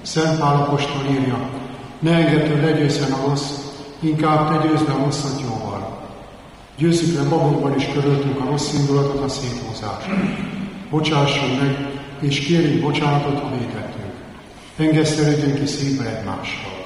Szent Pál apostol írja, ne engedd, hogy legyőzzen a rossz, inkább te győzd a rosszat jóval. Győzzük le magukban is körültünk a rossz indulatot, a széthúzást. Bocsássunk meg, és kérjünk bocsánatot, ha vétettünk. Engesztelődjünk ki szívbe egymással.